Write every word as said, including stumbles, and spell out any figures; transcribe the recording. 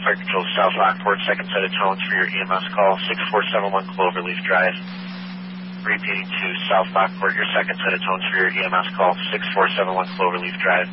Fire Control South Lockport, second set of tones for your E M S call, six four seven one Cloverleaf Drive. Repeating to South Lockport, your second set of tones for your E M S call, six four seven one Cloverleaf Drive.